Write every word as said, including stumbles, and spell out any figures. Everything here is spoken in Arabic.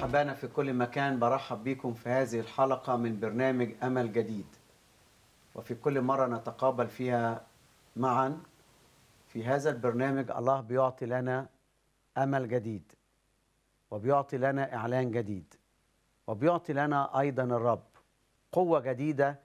أحبائنا في كل مكان، برحب بكم في هذه الحلقة من برنامج أمل جديد. وفي كل مرة نتقابل فيها معا في هذا البرنامج الله بيعطي لنا أمل جديد، وبيعطي لنا إعلان جديد، وبيعطي لنا أيضا الرب قوة جديدة